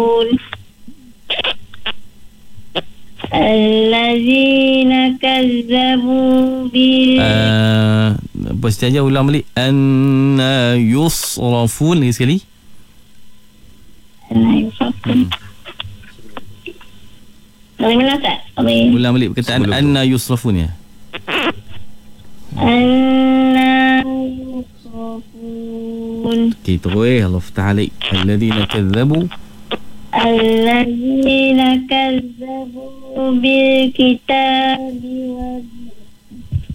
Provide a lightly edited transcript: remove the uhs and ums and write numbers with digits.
Allazina kazzabu bil Apa saja ulang balik. Anna yusrafun. Lagi sekali. Anna yusrafun. Bagaimana Ustaz? Ulang balik perkataan anna yusrafun ya. Anna yusrafun. Okey, terus Allah Ta'ala alik. Alladzina kazzabu Allazina kazzabu bil kitabi wad